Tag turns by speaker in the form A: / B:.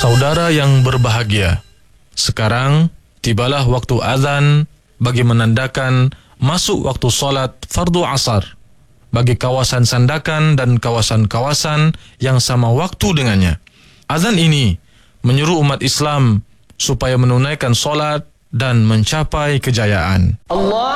A: Saudara yang berbahagia, sekarang tibalah waktu azan bagi menandakan masuk waktu solat fardu asar bagi kawasan Sandakan dan kawasan-kawasan yang sama waktu dengannya. Azan ini menyeru umat Islam supaya menunaikan solat dan mencapai kejayaan. Allah